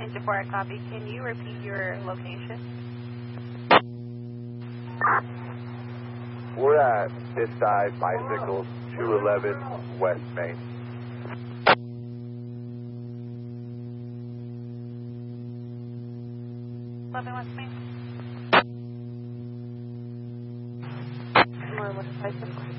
Engine 4, copy. Can you repeat your location? We're at this side, Bicycles, 211 West Main. 11 West Main. More West Bicycle.